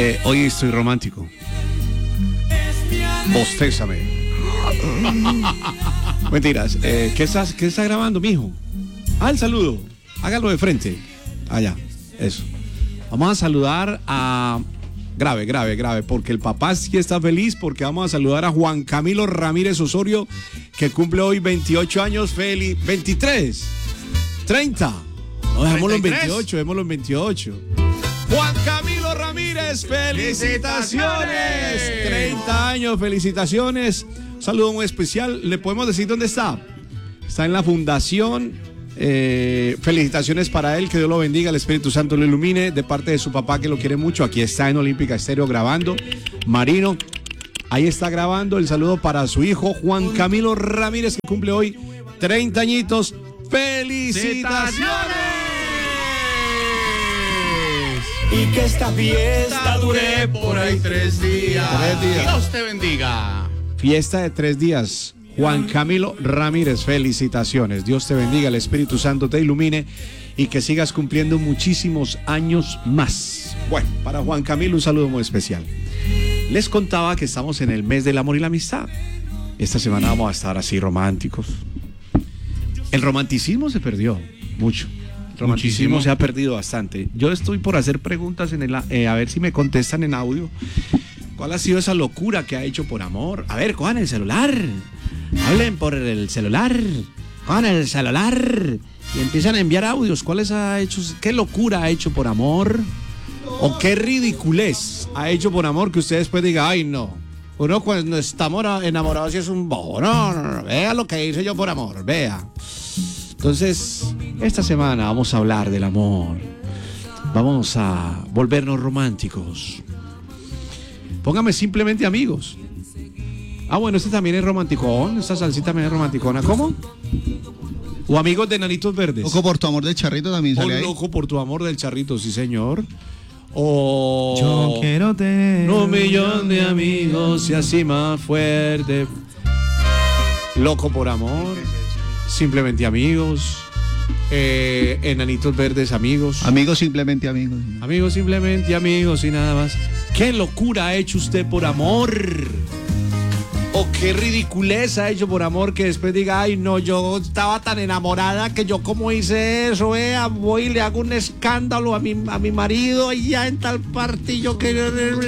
Hoy estoy romántico. Bostésame. Mentiras. ¿Qué estás grabando, mijo? El saludo. Hágalo de frente. Allá. Eso. Vamos a saludar a... Grave, porque el papá sí está feliz, porque vamos a saludar a Juan Camilo Ramírez Osorio, que cumple hoy 28 años, 23, 30. No, dejémoslo en 28, démoslo en 28. Juan Camilo Ramírez, felicitaciones. 30 años, felicitaciones. Un saludo muy especial. ¿Le podemos decir dónde está? Está en la fundación. Felicitaciones para él, que Dios lo bendiga, el Espíritu Santo lo ilumine, de parte de su papá, que lo quiere mucho. Aquí está en Olímpica Estéreo grabando. Marino, ahí está grabando. El saludo para su hijo Juan Camilo Ramírez, que cumple hoy 30 añitos. ¡Felicitaciones! Y que esta fiesta dure por ahí 3 días. Dios te bendiga. Fiesta de 3 días. Juan Camilo Ramírez, felicitaciones. Dios te bendiga, el Espíritu Santo te ilumine y que sigas cumpliendo muchísimos años más. Bueno, para Juan Camilo un saludo muy especial. Les contaba que estamos en el mes del amor y la amistad. Esta semana vamos a estar así románticos. El romanticismo se perdió mucho. El romanticismo se ha perdido bastante. Yo estoy por hacer preguntas a ver si me contestan en audio. ¿Cuál ha sido esa locura que ha hecho por amor? A ver, cojan el celular. Hablen por el celular. Cojan el celular. Y empiezan a enviar audios. ¿Cuáles ha hecho? ¿Qué locura ha hecho por amor? ¿O qué ridiculez ha hecho por amor que usted después diga, ay no? Uno cuando está enamorado sí es un bobo. No. Vea lo que hice yo por amor. Vea. Entonces, esta semana vamos a hablar del amor. Vamos a volvernos románticos. Póngame simplemente amigos. Bueno, este también es romanticón. Esta salsita también es romanticona. ¿Cómo? O amigos de Nanitos Verdes. Loco por tu amor del charrito también sale ahí. Loco por tu amor del charrito, sí señor. O yo quiero tener 1 millón de amigos y así más fuerte. Loco por amor. Simplemente amigos. Enanitos Verdes, amigos. Amigos, simplemente amigos. Amigos, simplemente amigos y nada más. ¿Qué locura ha hecho usted por amor? ¿O qué ridiculez ha hecho por amor que después diga, ay no, yo estaba tan enamorada que yo como hice eso, voy y le hago un escándalo a mi marido y ya en tal partillo que...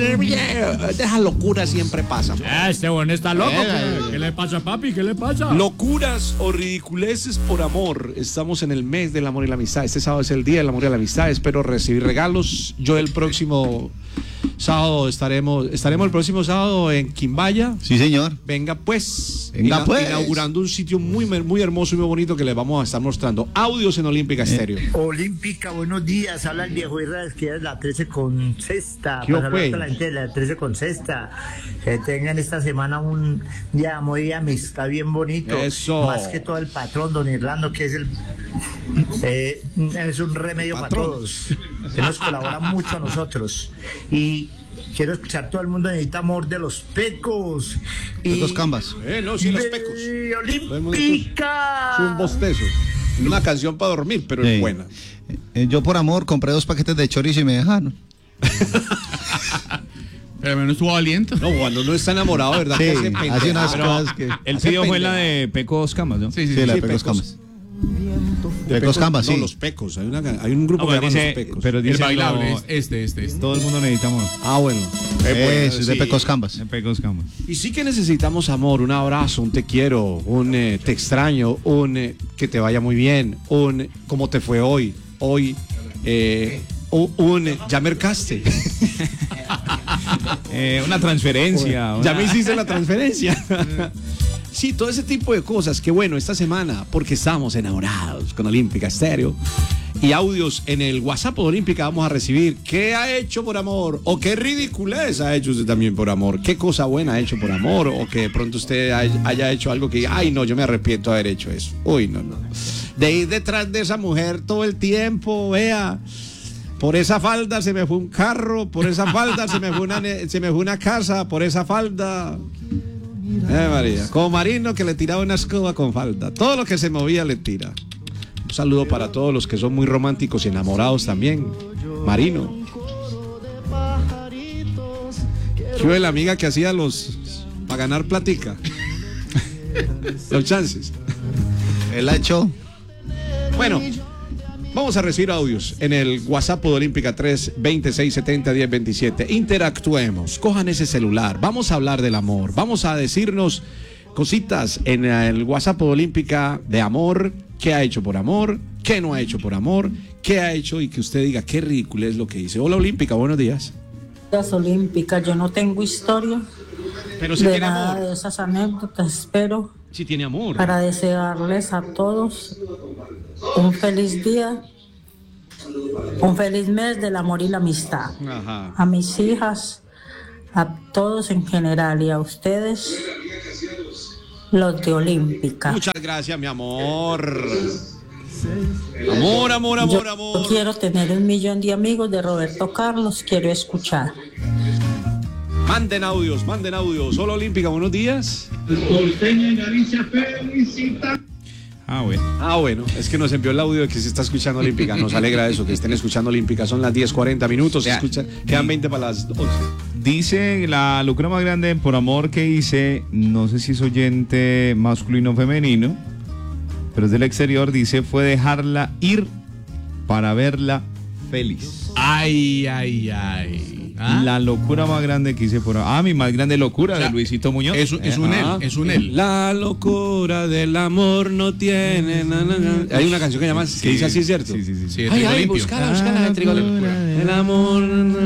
Esa locura siempre pasa. Este bueno está loco. ¿Qué le pasa, papi? ¿Qué le pasa? Locuras o ridiculeces por amor. Estamos en el mes del amor y la amistad. Este sábado es el día del amor y la amistad. Espero recibir regalos. Yo el próximo sábado estaremos el próximo sábado en Quimbaya. Sí, señor. Venga pues. Inaugurando un sitio muy hermoso y muy bonito que les vamos a estar mostrando. Audios en Olímpica Estéreo. Olímpica, buenos días. Habla el viejo Israel, que es la 13 con sexta. ¿Qué Para fue? hablar con la gente de la 13 con sexta. Que tengan esta semana un día de amor y amistad bien bonito. Eso. Más que todo el patrón, don Irlando, que es es un remedio para todos. Que nos colabora mucho a nosotros. Y quiero escuchar, todo el mundo necesita amor de los pecos. Los Cambas. No, sí, los pecos. Olímpica. Es un bostezo. Una canción para dormir, pero Sí. es buena. Yo por amor compré 2 paquetes de chorizo y me dejaron. Pero menos estuvo valiente. No, cuando uno está enamorado, ¿verdad? Sí, Que hace unas cosas que... El pidió fue la de Pecos Camas, ¿no? Sí, la de Pecos Cambas. Pecos Cambas, sí. No, los pecos. Hay un grupo que bueno, llama dice, Los Pecos. pero El dice bailable lo- es este. todo el mundo necesitamos Bueno. Eso, es de sí. Pecos Cambas. de Pecos Camas. Y sí que necesitamos amor, un abrazo, un te quiero, un te extraño, un que te vaya muy bien, un cómo te fue hoy, un ya mercaste. Una transferencia. Ya me hiciste la transferencia. Sí, todo ese tipo de cosas. Que bueno, esta semana, porque estamos enamorados con Olímpica Estéreo. Y audios en el WhatsApp de Olímpica vamos a recibir. ¿Qué ha hecho por amor? ¿O qué ridiculez ha hecho usted también por amor? ¿Qué cosa buena ha hecho por amor? ¿O que de pronto usted haya hecho algo que, ay no, yo me arrepiento de haber hecho eso? Uy, no. De ir detrás de esa mujer todo el tiempo, vea. Por esa falda se me fue un carro, por esa falda se me fue una casa, por esa falda. María, como Marino que le tiraba una escoba con falda. Todo lo que se movía le tira. Un saludo para todos los que son muy románticos y enamorados también. Marino. Fue la amiga que hacía para ganar platica. Los chances. Él ha hecho. Bueno, vamos a recibir audios en el WhatsApp de Olímpica 326701027. Interactuemos, cojan ese celular, vamos a hablar del amor, vamos a decirnos cositas en el WhatsApp de Olímpica de amor, qué ha hecho por amor, qué no ha hecho por amor, qué ha hecho y que usted diga qué ridículo es lo que dice. Hola Olímpica, buenos días. Las Olímpicas, yo no tengo historia Pero si de tiene nada amor, de esas anécdotas, pero si tiene amor. para desearles a todos un feliz día, un feliz mes del amor y la amistad. Ajá. A mis hijas, a todos en general y a ustedes, los de Olímpica. Muchas gracias, mi amor. Amor, amor, amor, Yo amor. quiero tener 1.000.000 de amigos de Roberto Carlos, quiero escuchar. Manden audios, manden audios. Hola Olímpica, buenos días. Bueno, es que nos envió el audio de que se está escuchando Olímpica. Nos alegra eso, que estén escuchando Olímpica. Son las 10:40 minutos. Quedan 20 para las 11. Dice la locura más grande por amor que hice, no sé si es oyente masculino o femenino, pero es del exterior, dice, fue dejarla ir para verla feliz. Ay, ay, ay. ¿Ah? La locura más grande que hice por amor. Mi más grande locura, O sea, de Luisito Muñoz. Es un él. La locura del amor no tiene. Hay una canción que dice así, ¿cierto? Sí. Sí, Ay, Trigo ay, Limpio. búscala de Trigo Limpio. El amor.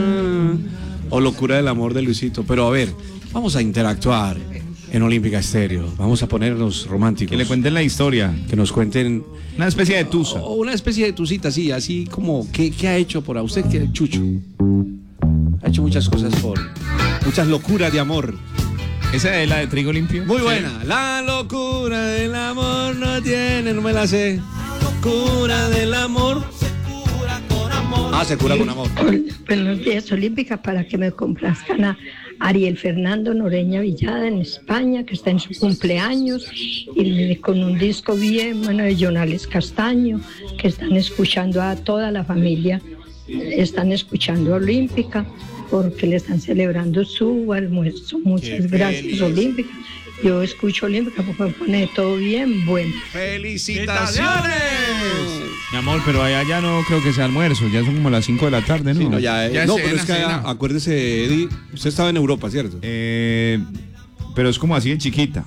O locura del amor de Luisito. Pero a ver, vamos a interactuar en Olímpica Estéreo. Vamos a ponernos románticos. Que le cuenten la historia. Que nos cuenten. Una especie de tusa. O una especie de tusita, sí, así como, ¿qué ha hecho por usted? ¿Qué, Chucho? Ha hecho muchas cosas muchas locuras de amor. ¿Esa es la de Trigo Limpio? Muy buena. La locura del amor no tiene, no me la sé. Locura del amor. Se cura con amor. Buenos días, Olímpica, para que me complazcan a Ariel Fernando Noreña Villada en España, que está en su cumpleaños, y con un disco bien bueno de Jonales Castaño, que están escuchando a toda la familia, están escuchando Olímpica, porque le están celebrando su almuerzo. Muchas gracias, Olímpica. Yo escucho Olímpica porque me pone todo bien bueno. ¡Felicitaciones! Mi amor, pero allá ya no creo que sea almuerzo, ya son como las 5 de la tarde, ¿no? Sí, no, Ya no, es pero es que cena. acuérdese, Eddie, usted estaba en Europa, ¿cierto? Pero es como así de chiquita.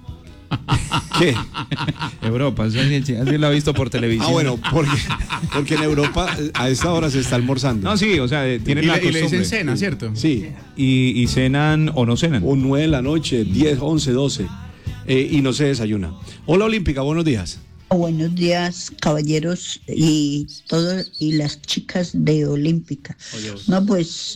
¿Qué? Europa, así lo he visto por televisión. Bueno, porque en Europa a esta hora se está almorzando. No, sí, o sea, tienen la Y le costumbre. dicen cena, ¿cierto? Sí, Y cenan o no cenan. o 9 de la noche, 10, 11, 12, y no se desayuna. Hola Olímpica, buenos días. Buenos días, caballeros y todos y las chicas de Olímpica. No, pues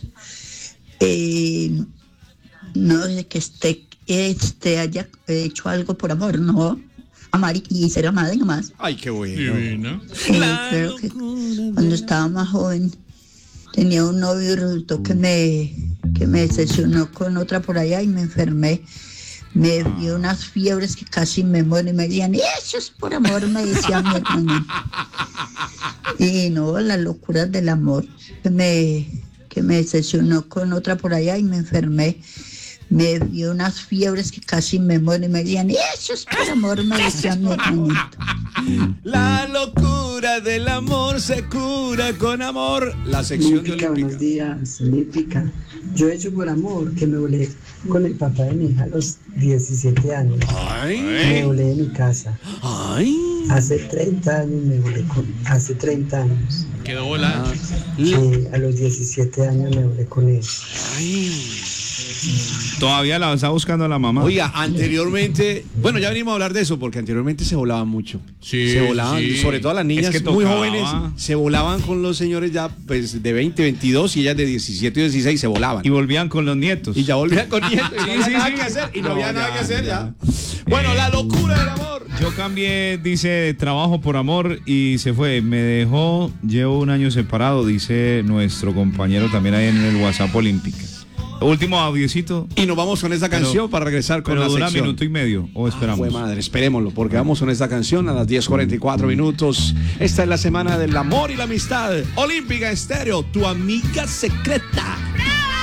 no sé que haya hecho algo por amor, no. Amar y ser amada y nomás. Ay, qué bueno. Divino. Creo que cuando estaba más joven tenía un novio y resultó que me decepcionó con otra por allá y me enfermé. Me dio unas fiebres que casi me muero y me decían, eso es por amor, me decía mi hermano. Y no, las locuras del amor, que me decepcionó con otra por allá y me enfermé. Me dio unas fiebres que casi me muero y me decían, eso es por amor, me decía mi hermanito. La locura del amor se cura con amor. La sección de Olímpica, Olímpica. buenos días, Olímpica. Yo he hecho por amor que me volé con el papá de mi hija a los 17 años. Me volé de mi casa. Ay. Hace 30 años me volé hace 30 años. Quedó volada. A los 17 años me volé con él. Todavía la está buscando la mamá. Oiga, anteriormente, bueno, ya venimos a hablar de eso, porque anteriormente se volaban mucho. Sí, se volaban, sí. sobre todo las niñas Es que muy tocaba. jóvenes, se volaban con los señores ya pues de 20, 22 y ellas de 17 y 16 se volaban. Y volvían con los nietos. Y ya volvían con nietos. Y no Sí, había sí, nada sí. que hacer. Y no, No, había ya, nada que hacer ya. ya. Bueno, la locura del amor. Yo cambié, dice, trabajo por amor y se fue. Me dejó, llevo un año separado, dice nuestro compañero también ahí en el WhatsApp Olímpica. Último audiocito. Y nos vamos con esta canción para regresar con pero la dura sección. minuto y medio. O esperamos. Fue madre, esperémoslo, porque vamos con esta canción a las 10:44 minutos. Esta es la semana del amor y la amistad. Olímpica Estéreo, tu amiga secreta.